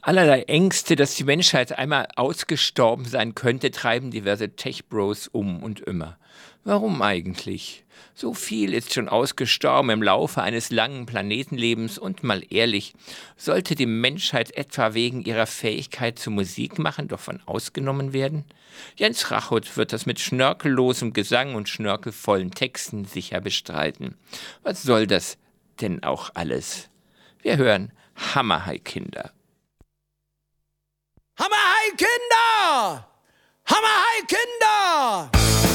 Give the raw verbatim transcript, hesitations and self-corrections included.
Allerlei Ängste, dass die Menschheit einmal ausgestorben sein könnte, treiben diverse Tech-Bros um und immer. Warum eigentlich? So viel ist schon ausgestorben im Laufe eines langen Planetenlebens und mal ehrlich, sollte die Menschheit etwa wegen ihrer Fähigkeit zum Musikmachen davon ausgenommen werden? Jens Rachut wird das mit schnörkellosem Gesang und schnörkelvollen Texten sicher bestreiten. Was soll das denn auch alles? Wir hören Hammerhai Kinder. Hammerhai Kinder! Hammerhai Kinder!